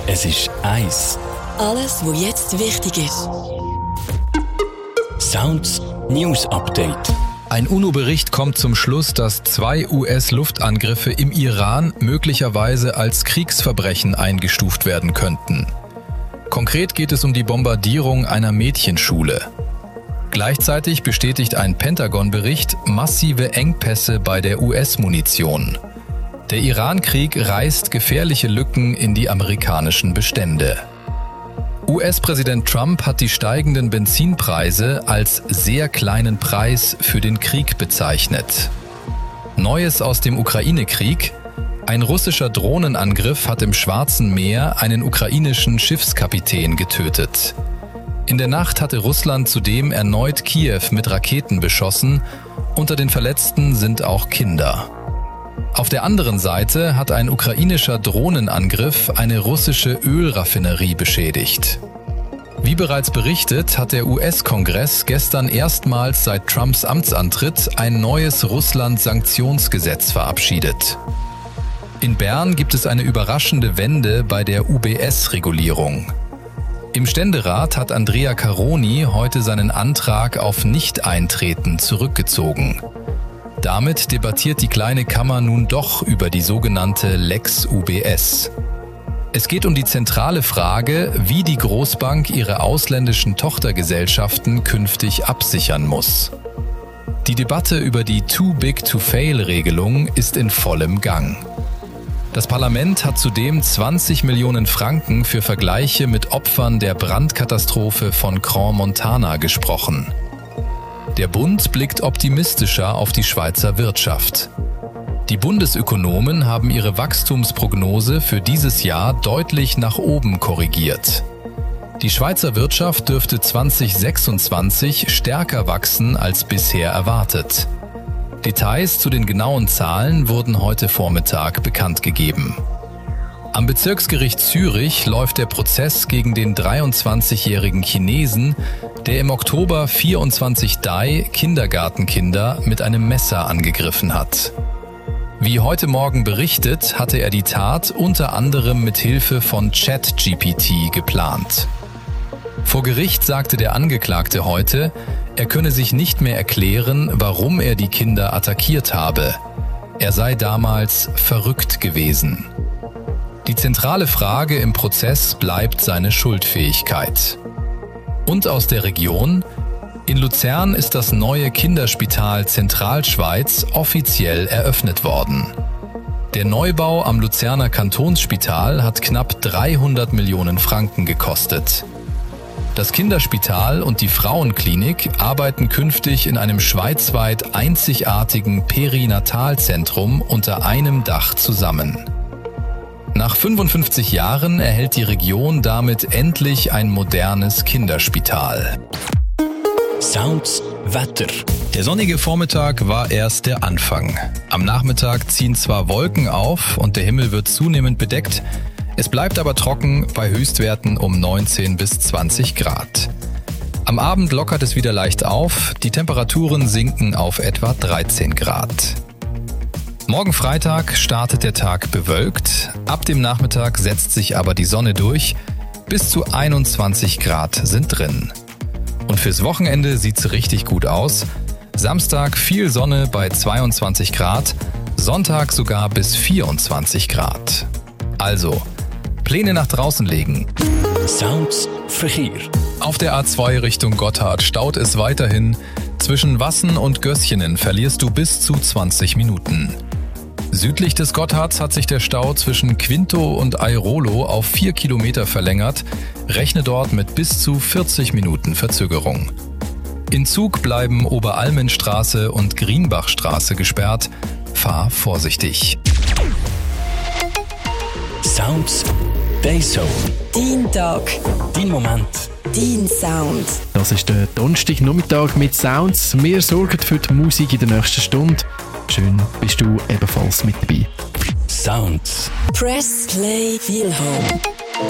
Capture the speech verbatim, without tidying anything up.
Es ist eins. Alles, was jetzt wichtig ist. Sounds News Update. Ein UNO-Bericht kommt zum Schluss, dass zwei U S-Luftangriffe im Iran möglicherweise als Kriegsverbrechen eingestuft werden könnten. Konkret geht es um die Bombardierung einer Mädchenschule. Gleichzeitig bestätigt ein Pentagon-Bericht massive Engpässe bei der U S-Munition. Der Iran-Krieg reißt gefährliche Lücken in die amerikanischen Bestände. U S-Präsident Trump hat die steigenden Benzinpreise als sehr kleinen Preis für den Krieg bezeichnet. Neues aus dem Ukraine-Krieg: Ein russischer Drohnenangriff hat im Schwarzen Meer einen ukrainischen Schiffskapitän getötet. In der Nacht hatte Russland zudem erneut Kiew mit Raketen beschossen. Unter den Verletzten sind auch Kinder. Auf der anderen Seite hat ein ukrainischer Drohnenangriff eine russische Ölraffinerie beschädigt. Wie bereits berichtet, hat der U S-Kongress gestern erstmals seit Trumps Amtsantritt ein neues Russland-Sanktionsgesetz verabschiedet. In Bern gibt es eine überraschende Wende bei der U B S-Regulierung. Im Ständerat hat Andrea Caroni heute seinen Antrag auf Nichteintreten zurückgezogen. Damit debattiert die kleine Kammer nun doch über die sogenannte Lex U B S. Es geht um die zentrale Frage, wie die Großbank ihre ausländischen Tochtergesellschaften künftig absichern muss. Die Debatte über die Too-Big-to-Fail-Regelung ist in vollem Gang. Das Parlament hat zudem zwanzig Millionen Franken für Vergleiche mit Opfern der Brandkatastrophe von Crans-Montana gesprochen. Der Bund blickt optimistischer auf die Schweizer Wirtschaft. Die Bundesökonomen haben ihre Wachstumsprognose für dieses Jahr deutlich nach oben korrigiert. Die Schweizer Wirtschaft dürfte zwanzig sechsundzwanzig stärker wachsen als bisher erwartet. Details zu den genauen Zahlen wurden heute Vormittag bekannt gegeben. Am Bezirksgericht Zürich läuft der Prozess gegen den dreiundzwanzigjährigen Chinesen, der im Oktober vierundzwanzig Dai Kindergartenkinder mit einem Messer angegriffen hat. Wie heute Morgen berichtet, hatte er die Tat unter anderem mit Hilfe von ChatGPT geplant. Vor Gericht sagte der Angeklagte heute, er könne sich nicht mehr erklären, warum er die Kinder attackiert habe. Er sei damals verrückt gewesen. Die zentrale Frage im Prozess bleibt seine Schuldfähigkeit. Und aus der Region: In Luzern ist das neue Kinderspital Zentralschweiz offiziell eröffnet worden. Der Neubau am Luzerner Kantonsspital hat knapp dreihundert Millionen Franken gekostet. Das Kinderspital und die Frauenklinik arbeiten künftig in einem schweizweit einzigartigen Perinatalzentrum unter einem Dach zusammen. Nach fünfundfünfzig Jahren erhält die Region damit endlich ein modernes Kinderspital. Sounds Wetter. Der sonnige Vormittag war erst der Anfang. Am Nachmittag ziehen zwar Wolken auf und der Himmel wird zunehmend bedeckt, es bleibt aber trocken bei Höchstwerten um neunzehn bis zwanzig Grad. Am Abend lockert es wieder leicht auf, die Temperaturen sinken auf etwa dreizehn Grad. Morgen Freitag startet der Tag bewölkt, ab dem Nachmittag setzt sich aber die Sonne durch, bis zu einundzwanzig Grad sind drin. Und fürs Wochenende sieht's richtig gut aus. Samstag viel Sonne bei zweiundzwanzig Grad, Sonntag sogar bis vierundzwanzig Grad. Also, Pläne nach draußen legen. Sounds Verkehr. Auf der A zwei Richtung Gotthard staut es weiterhin. Zwischen Wassen und Gößchenen verlierst du bis zu zwanzig Minuten. Südlich des Gotthards hat sich der Stau zwischen Quinto und Airolo auf vier Kilometer verlängert. Rechne dort mit bis zu vierzig Minuten Verzögerung. In Zug bleiben Oberalmenstraße und Grienbachstraße gesperrt. Fahr vorsichtig. Sounds Dayzone. Dein Tag. Dein Moment. Dein Sound. Das ist der Donnerstagnachmittag mit Sounds. Wir sorgen für die Musik in der nächsten Stunde. Schön, bist du ebenfalls mit dabei. Sounds. Press Play Feel Home.